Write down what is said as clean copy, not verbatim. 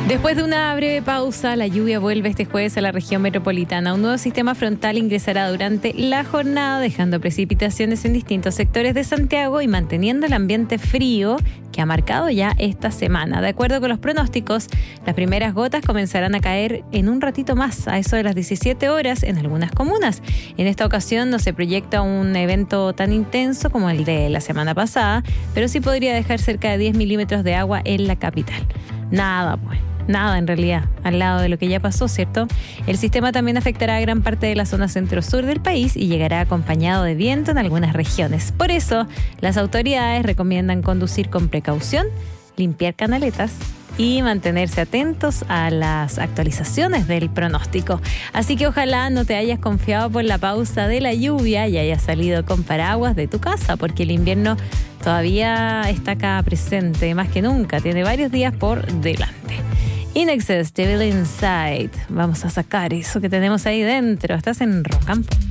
Después de una breve pausa, la lluvia vuelve este jueves a la región metropolitana. Un nuevo sistema frontal ingresará durante la jornada, dejando precipitaciones en distintos sectores de Santiago y manteniendo el ambiente frío que ha marcado ya esta semana. De acuerdo con los pronósticos, las primeras gotas comenzarán a caer en un ratito más, a eso de las 17 horas, en algunas comunas. En esta ocasión no se proyecta un evento tan intenso como el de la semana pasada, pero sí podría dejar cerca de 10 milímetros de agua en la capital. Nada en realidad, al lado de lo que ya pasó, ¿cierto? El sistema también afectará a gran parte de la zona centro-sur del país y llegará acompañado de viento en algunas regiones. Por eso, las autoridades recomiendan conducir con precaución, limpiar canaletas y mantenerse atentos a las actualizaciones del pronóstico. Así que ojalá no te hayas confiado por la pausa de la lluvia y hayas salido con paraguas de tu casa, porque el invierno todavía está acá presente, más que nunca, tiene varios días por delante. INXS, Devil Inside. Vamos a sacar eso que tenemos ahí dentro. Estás en Rock and Pop.